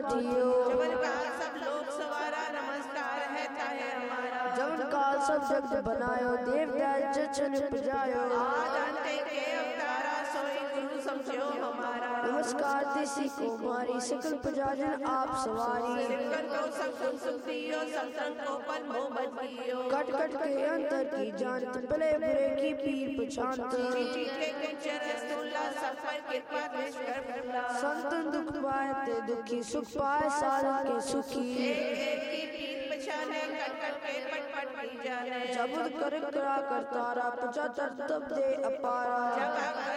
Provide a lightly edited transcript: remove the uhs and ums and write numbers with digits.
थियो। जवन काल सब लोक सवारा नमस्कार है चाहे हमारा। जवन काल सब जग बनायो देव दैज जन उपजायो। आदंते के अवतारा सोई गुरु समझो हमारा। नमस्कार देसी को मारी सकल प्रजाजन आप सवारी। सिमरन को सब सुख सुख दियो सब संग को पल मोह बदियो। कट कट के अंतर की जानत भले बुरे की पीर पहचानत। चीटी के गुजर रसूला सब पर कृपा दृष्ट कर फूला। संतन दुख पाए ते दुखी सुख पाए साधन के सुखी। एक की पीर पहचाने कट कट के पट पट पी जाने। जब कर करा करतारा प्रजा तब दे अपारा।